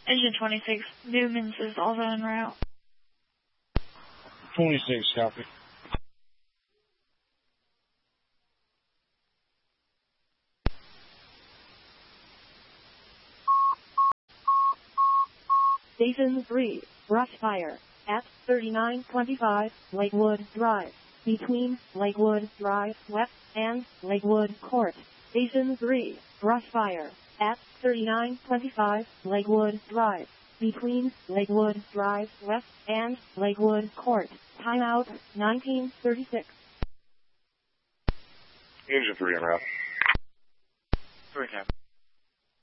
Engine 26, Newman's is also en route. 26, copy. Station 3, brush fire, at 3925 Lakewood Drive, between Lakewood Drive West and Lakewood Court. Station 3, brush fire, at 3925 Lakewood Drive, between Lakewood Drive West and Lakewood Court. Timeout 1936. Engine 3 en route. 3 copy.